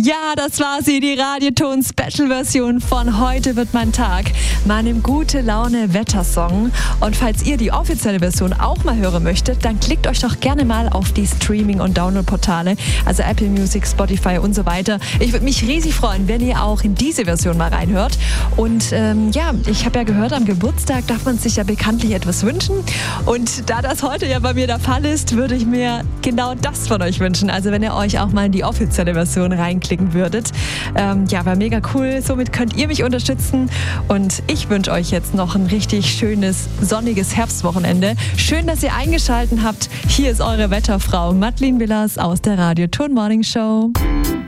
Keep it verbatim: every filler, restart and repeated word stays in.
Ja, das war sie, die Radioton-Special-Version von Heute wird mein Tag, meinem Gute-Laune-Wettersong. Und falls ihr die offizielle Version auch mal hören möchtet, dann klickt euch doch gerne mal auf die Streaming- und Download-Portale, also Apple Music, Spotify und so weiter. Ich würde mich riesig freuen, wenn ihr auch in diese Version mal reinhört. Und ähm, ja, ich habe ja gehört, am Geburtstag darf man sich ja bekanntlich etwas wünschen. Und da das heute ja bei mir der Fall ist, würde ich mir genau das von euch wünschen. Also wenn ihr euch auch mal in die offizielle Version reinklickt würdet. Ähm, ja, war mega cool. Somit könnt ihr mich unterstützen und ich wünsche euch jetzt noch ein richtig schönes, sonniges Herbstwochenende. Schön, dass ihr eingeschaltet habt. Hier ist eure Wetterfrau Madeleine Willers aus der Radioton Morning Show.